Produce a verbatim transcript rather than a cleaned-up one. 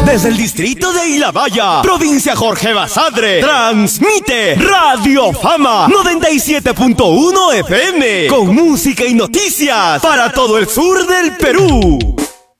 Desde el distrito de Ilabaya, provincia Jorge Basadre, transmite Radio Fama noventa y siete punto uno F M con música y noticias para todo el sur del Perú.